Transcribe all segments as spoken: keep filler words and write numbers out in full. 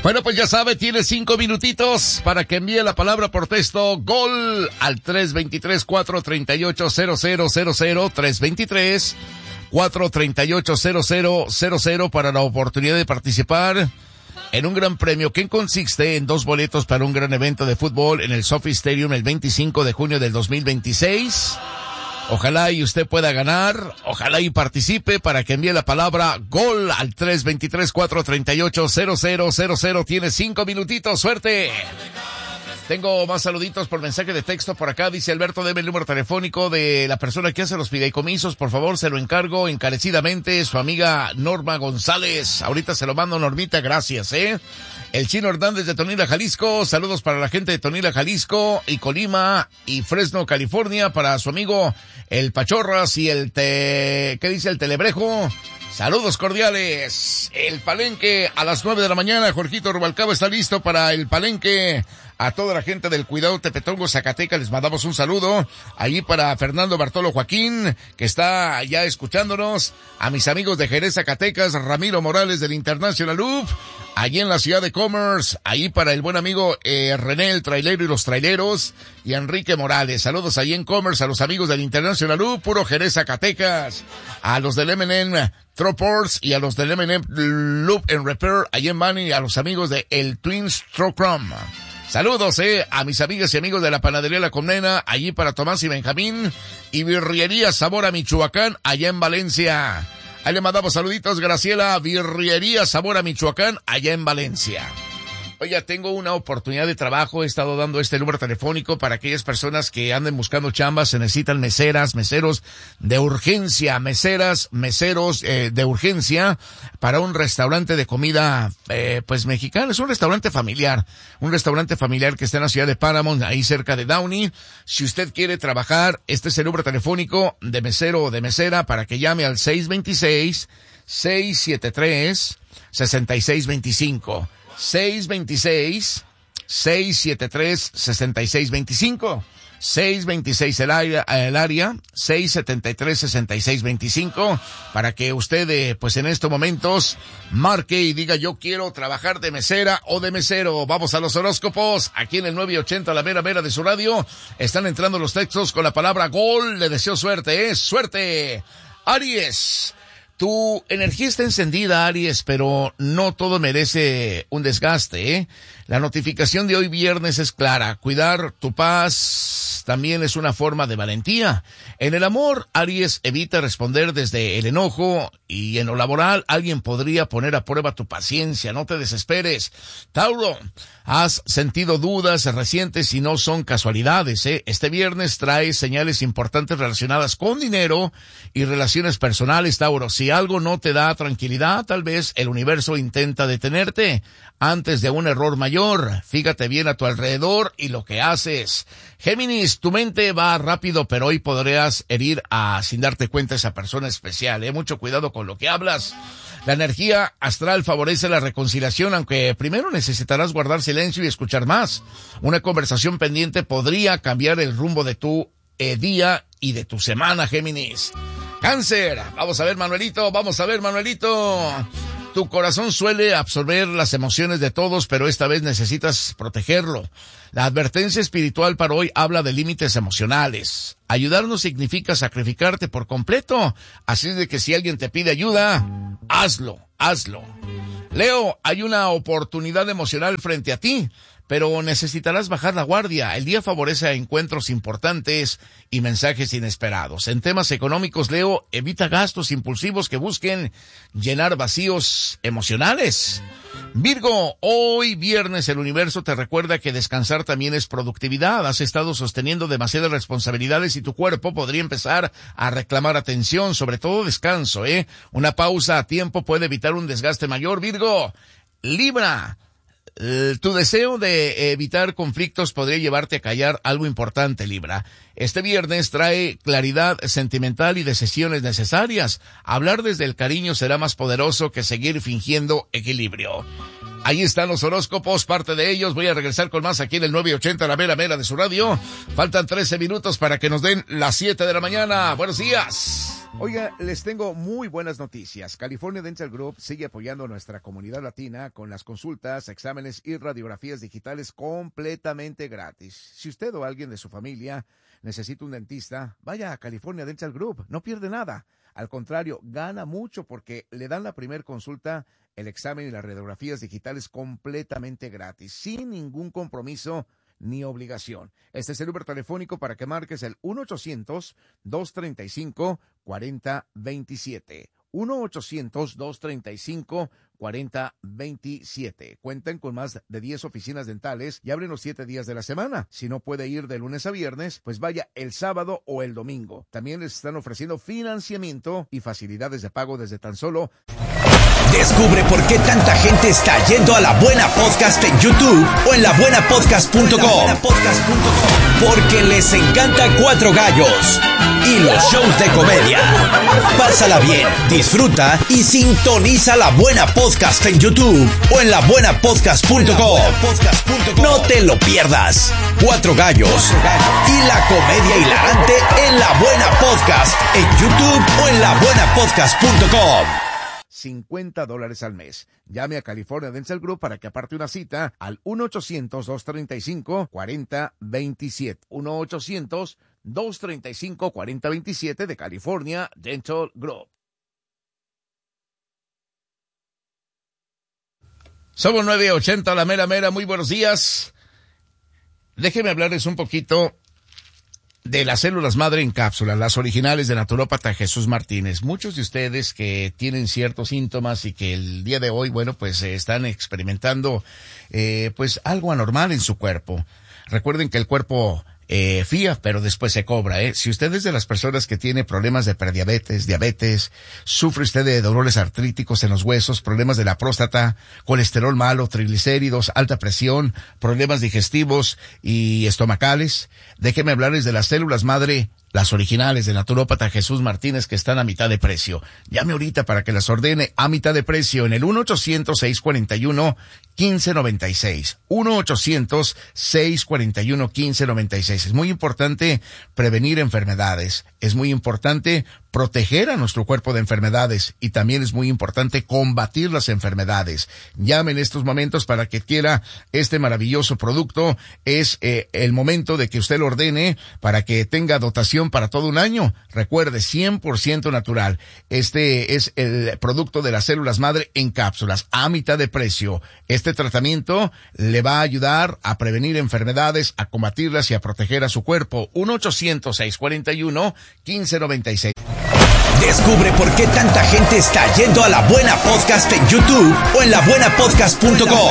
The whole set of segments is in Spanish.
Bueno, pues ya sabe, tiene cinco minutitos para que envíe la palabra por texto gol al tres dos tres, cuatro tres ocho, cero cero cero cero, tres dos tres, cuatro tres ocho, cero cero cero cero para la oportunidad de participar en un gran premio que consiste en dos boletos para un gran evento de fútbol en el Sophie Stadium el veinticinco de junio del dos mil veintiséis. Ojalá y usted pueda ganar, ojalá y participe para que envíe la palabra gol al tres dos tres, cuatro tres ocho, cero cero cero cero. Tiene cinco minutitos, suerte. Tengo más saluditos por mensaje de texto por acá. Dice Alberto, deme el número telefónico de la persona que hace los fideicomisos. Por favor, se lo encargo encarecidamente. Su amiga Norma González. Ahorita se lo mando, Normita, gracias, ¿eh? El Chino Hernández de Tonila, Jalisco. Saludos para la gente de Tonila, Jalisco y Colima y Fresno, California. Para su amigo el Pachorras y el te... ¿qué dice? El Telebrejo. Saludos cordiales. El Palenque a las nueve de la mañana. Jorgito Rubalcaba está listo para el Palenque. A toda la gente del Cuidado Tepetongo, Zacatecas, les mandamos un saludo. Allí para Fernando Bartolo Joaquín, que está ya escuchándonos. A mis amigos de Jerez, Zacatecas, Ramiro Morales del International Loop. Allí en la ciudad de Commerce. Ahí para el buen amigo eh, René, el trailero y los traileros. Y Enrique Morales. Saludos allí en Commerce a los amigos del International Loop. Puro Jerez, Zacatecas. A los del M and M Troports y a los del M and M Loop and Repair. Allí en Bani, a los amigos de el Twins Trocrom. Saludos, eh, a mis amigas y amigos de la Panadería La Colmena, allí para Tomás y Benjamín, y Birriería Sabor a Michoacán, allá en Valencia. Ahí le mandamos saluditos, Graciela, Birriería Sabor a Michoacán, allá en Valencia. Oiga, tengo una oportunidad de trabajo, he estado dando este número telefónico para aquellas personas que anden buscando chambas, se necesitan meseras, meseros de urgencia, meseras, meseros eh, de urgencia para un restaurante de comida, eh, pues mexicana, es un restaurante familiar, un restaurante familiar que está en la ciudad de Paramount, ahí cerca de Downey. Si usted quiere trabajar, este es el número telefónico de mesero o de mesera para que llame al seis dos seis, seis siete tres, seis seis dos cinco. seis dos seis, seis siete tres, seis seis dos cinco. seis dos seis el área, el área, seis siete tres, seis seis dos cinco, para que usted, eh, pues en estos momentos, marque y diga yo quiero trabajar de mesera o de mesero. Vamos a los horóscopos, aquí en el nueve ochenta, la mera mera de su radio. Están entrando los textos con la palabra gol. Le deseo suerte, ¿eh? ¡Suerte! Aries. Tu energía está encendida, Aries, pero no todo merece un desgaste, ¿eh? La notificación de hoy viernes es clara. Cuidar tu paz también es una forma de valentía. En el amor, Aries, evita responder desde el enojo, y en lo laboral, alguien podría poner a prueba tu paciencia. No te desesperes. Tauro, has sentido dudas recientes y no son casualidades, ¿eh? Este viernes trae señales importantes relacionadas con dinero y relaciones personales, Tauro. Si algo no te da tranquilidad, tal vez el universo intenta detenerte antes de un error mayor. Fíjate bien a tu alrededor y lo que haces. Géminis, tu mente va rápido, pero hoy podrías herir a, sin darte cuenta, a esa persona especial, ¿eh? Mucho cuidado con lo que hablas. La energía astral favorece la reconciliación, aunque primero necesitarás guardar silencio y escuchar más. Una conversación pendiente podría cambiar el rumbo de tu eh, día y de tu semana, Géminis. Cáncer, vamos a ver, Manuelito, vamos a ver, Manuelito. Tu corazón suele absorber las emociones de todos, pero esta vez necesitas protegerlo. La advertencia espiritual para hoy habla de límites emocionales. Ayudar no significa sacrificarte por completo, así de que si alguien te pide ayuda, hazlo, hazlo. Leo, hay una oportunidad emocional frente a ti, pero necesitarás bajar la guardia. El día favorece a encuentros importantes y mensajes inesperados. En temas económicos, Leo, evita gastos impulsivos que busquen llenar vacíos emocionales. Virgo, hoy viernes el universo te recuerda que descansar también es productividad. Has estado sosteniendo demasiadas responsabilidades y tu cuerpo podría empezar a reclamar atención, sobre todo descanso, ¿eh? Una pausa a tiempo puede evitar un desgaste mayor, Virgo. Libra, Uh, tu deseo de evitar conflictos podría llevarte a callar algo importante, Libra. Este viernes trae claridad sentimental y decisiones necesarias. Hablar desde el cariño será más poderoso que seguir fingiendo equilibrio. Ahí están los horóscopos, parte de ellos. Voy a regresar con más aquí en el nueve ochenta, la mera mera de su radio. Faltan trece minutos para que nos den las siete de la mañana. Buenos días. Oiga, les tengo muy buenas noticias. California Dental Group sigue apoyando a nuestra comunidad latina con las consultas, exámenes y radiografías digitales completamente gratis. Si usted o alguien de su familia necesita un dentista, vaya a California Dental Group, no pierde nada. Al contrario, gana mucho porque le dan la primer consulta, el examen y las radiografías digitales completamente gratis, sin ningún compromiso ni obligación. Este es el número telefónico para que marques el uno ochocientos, dos treinta y cinco, cuarenta veintisiete. uno ochocientos, dos treinta y cinco, cuarenta veintisiete. Cuentan con más de diez oficinas dentales y abren los siete días de la semana. Si no puede ir de lunes a viernes, pues vaya el sábado o el domingo. También les están ofreciendo financiamiento y facilidades de pago desde tan solo... Descubre por qué tanta gente está yendo a La Buena Podcast en YouTube o en la buena podcast punto com. Porque les encanta Cuatro Gallos y los shows de comedia. Pásala bien, disfruta y sintoniza La Buena Podcast en YouTube o en la buena podcast punto com. No te lo pierdas. Cuatro Gallos y la comedia hilarante en La Buena Podcast en YouTube o en la buena podcast punto com. cincuenta dólares al mes. Llame a California Dental Group para que aparte una cita al uno ochocientos, dos treinta y cinco, cuarenta veintisiete. uno ochocientos, dos treinta y cinco, cuarenta veintisiete de California Dental Group. Somos nueve ochenta, la mera mera. Muy buenos días. Déjenme hablarles un poquito de las células madre en cápsula, las originales de naturópata Jesús Martínez. Muchos de ustedes que tienen ciertos síntomas y que el día de hoy, bueno, pues eh, están experimentando eh, pues algo anormal en su cuerpo. Recuerden que el cuerpo eh, fía, pero después se cobra, ¿eh? Si usted es de las personas que tiene problemas de prediabetes, diabetes, sufre usted de dolores artríticos en los huesos, problemas de la próstata, colesterol malo, triglicéridos, alta presión, problemas digestivos y estomacales, déjeme hablarles de las células madre, las originales de naturópata Jesús Martínez, que están a mitad de precio. Llame ahorita para que las ordene a mitad de precio en el uno ochocientos, seiscientos cuarenta y uno, quince noventa y seis. uno ochocientos, seiscientos cuarenta y uno, quince noventa y seis. Es muy importante prevenir enfermedades. Es muy importante proteger a nuestro cuerpo de enfermedades y también es muy importante combatir las enfermedades. Llame en estos momentos para que quiera este maravilloso producto. Es eh, el momento de que usted lo ordene para que tenga dotación para todo un año. Recuerde, cien por ciento natural. Este es el producto de las células madre en cápsulas a mitad de precio. Este tratamiento le va a ayudar a prevenir enfermedades, a combatirlas y a proteger a su cuerpo. uno ochocientos, seiscientos cuarenta y uno, quince noventa y seis. Descubre por qué tanta gente está yendo a La Buena Podcast en YouTube o en la buena podcast punto com.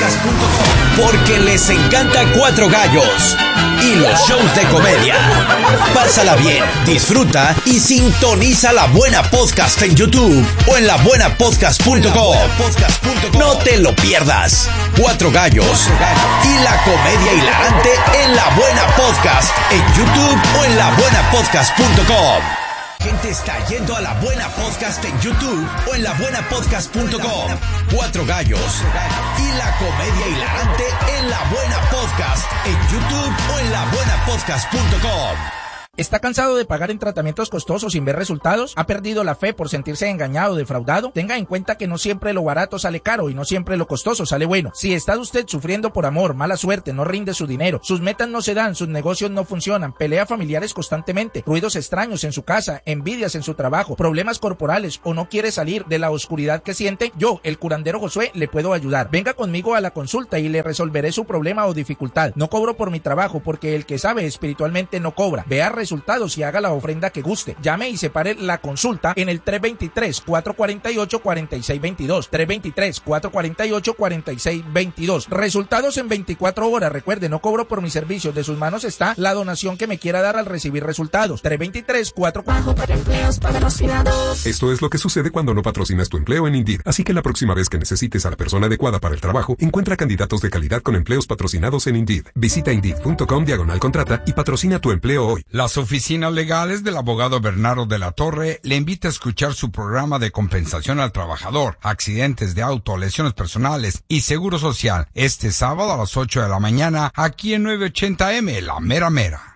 Porque les encanta Cuatro Gallos y los shows de comedia. Pásala bien, disfruta y sintoniza La Buena Podcast en YouTube o en la buena podcast punto com. No te lo pierdas. Cuatro Gallos y la comedia hilarante en La Buena Podcast en YouTube o en la buena podcast punto com. Gente está yendo a La Buena Podcast en YouTube o en la buena podcast punto com. Cuatro Gallos y la comedia hilarante en La Buena Podcast en YouTube o en la buena podcast punto com. ¿Está cansado de pagar en tratamientos costosos sin ver resultados? ¿Ha perdido la fe por sentirse engañado o defraudado? Tenga en cuenta que no siempre lo barato sale caro y no siempre lo costoso sale bueno. Si está usted sufriendo por amor, mala suerte, no rinde su dinero, sus metas no se dan, sus negocios no funcionan, pelea familiares constantemente, ruidos extraños en su casa, envidias en su trabajo, problemas corporales o no quiere salir de la oscuridad que siente, yo, el curandero Josué, le puedo ayudar. Venga conmigo a la consulta y le resolveré su problema o dificultad. No cobro por mi trabajo porque el que sabe espiritualmente no cobra. Vea resultados y haga la ofrenda que guste. Llame y separe la consulta en el tres veintitrés, cuatrocientos cuarenta y ocho, cuarenta y seis veintidós. tres veintitrés, cuatrocientos cuarenta y ocho, cuarenta y seis veintidós. Resultados en veinticuatro horas. Recuerde, no cobro por mis servicios. De sus manos está la donación que me quiera dar al recibir resultados. tres veintitrés, cuatrocientos cuarenta y ocho. Empleos patrocinados. Esto es lo que sucede cuando no patrocinas tu empleo en Indeed. Así que la próxima vez que necesites a la persona adecuada para el trabajo, encuentra candidatos de calidad con empleos patrocinados en Indeed. Visita Indeed punto com diagonal contrata y patrocina tu empleo hoy. Las oficinas legales del abogado Bernardo de la Torre le invita a escuchar su programa de compensación al trabajador, accidentes de auto, lesiones personales y seguro social este sábado a las ocho de la mañana aquí en nueve ochenta eme, La Mera Mera.